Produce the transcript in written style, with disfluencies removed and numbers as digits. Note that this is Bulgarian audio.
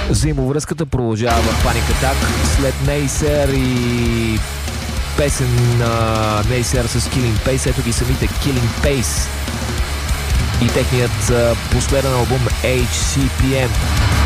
Взаимовръзката продължава в Panic Attack след Neisser и песен на Neisser с Killing Pace. Ето ги самите Killing Pace и техният последен албум HCPM.